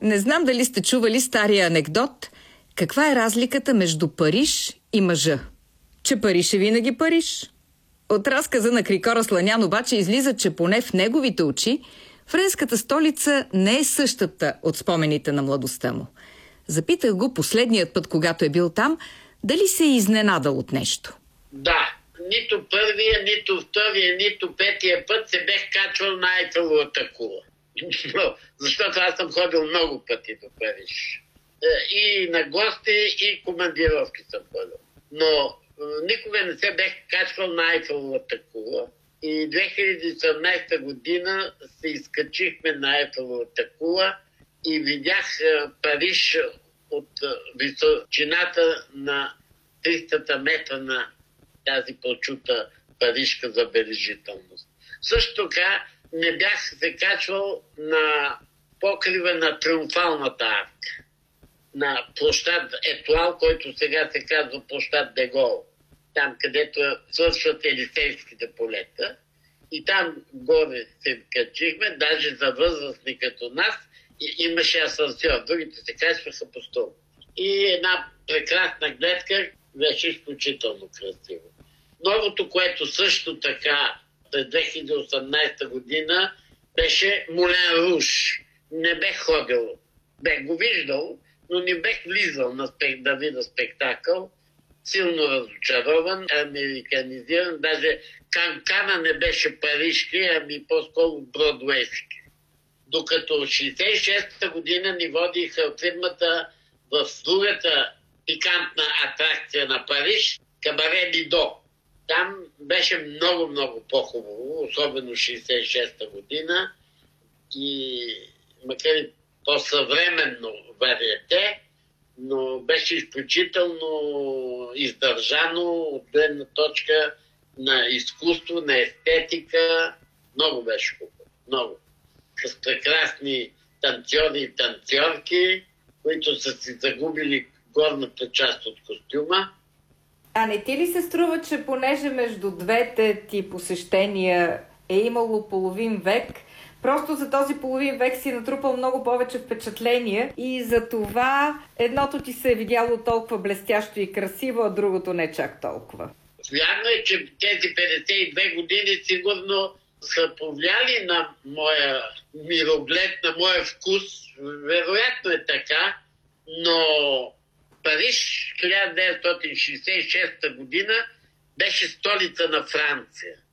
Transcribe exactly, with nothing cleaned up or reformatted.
Не знам дали сте чували стария анекдот. Каква е разликата между Париж и мъжа? Че Париж е винаги Париж. От разказа на Крикора Сланян обаче излиза, че поне в неговите очи френската столица не е същата от спомените на младостта му. Запитах го последният път, когато е бил там, дали се е изненадал от нещо. Да, нито първия, нито втория, нито петия път се бех качвал на Айфеловата кула. Защото аз съм ходил много пъти до Париж. И на гости, и командировки съм ходил. Но никога не се бех качвал на Айфеловата кула. И две хиляди и осемнадесета година се изкачихме на Айфеловата кула и видях Париж от височината на триста метра на тази прочута парижка забележителност. Също така не бях се качвал на покрива на Триумфалната арка, на площад Етуал, който сега се казва площад Дегол, там където свършват Елисейските полета. И там горе се качихме, даже за възрастни като нас, и имаше асансьор, другите се качваха по стол. И една прекрасна гледка, беше изключително красиво. Новото, което също така през две хиляди и осемнадесета година беше Мулен Руж. Не бех ходил, бех го виждал, но не бех влизал на спек... да видя спектакъл. Силно разочарован, американизиран, даже Канкана не беше парижки, ами по-скоро бродуейски. Докато шейсет и шеста година ни водиха фирмата в другата пикантна атракция на Париж, Кабаре Лидо. Там беше много-много по-хубаво, особено шейсет и шеста година. И макар и по-съвременно вариете, но беше изключително издържано от гледна точка на изкуство, на естетика. Много беше хубаво. Много. С прекрасни танцори и танцорки, които са си загубили горната част от костюма. А не ти ли се струва, че понеже между двете ти посещения е имало половин век, просто за този половин век си натрупал много повече впечатления и за това едното ти се е видяло толкова блестящо и красиво, а другото не чак толкова? Вярно е, че тези петдесет и две години сигурно са повлияли на моя мироглед, на моя вкус. Вероятно е така, но Париж хиляда деветстотин шейсет и шеста година беше столица на Франция.